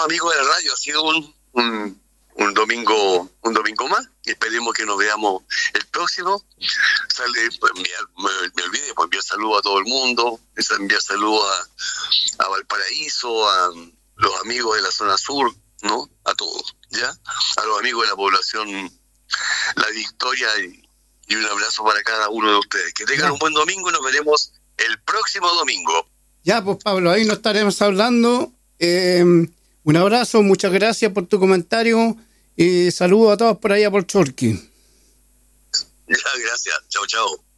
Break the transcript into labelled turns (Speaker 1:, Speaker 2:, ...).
Speaker 1: estimados amigos de la radio, ha sido un domingo más, y esperemos que nos veamos el próximo. Me olvidé, pues enviar saludos a todo el mundo, enviar saludos a Valparaíso, a los amigos de la zona sur, ¿no? A todos, ¿ya? A los amigos de la población La Victoria, y un abrazo para cada uno de ustedes. Que tengan un buen domingo y nos veremos el próximo domingo.
Speaker 2: Ya, pues Pablo, ahí nos estaremos hablando. Un abrazo, muchas gracias por tu comentario y saludos a todos por allá por Chorqui.
Speaker 1: Ya, gracias. Chao, chao.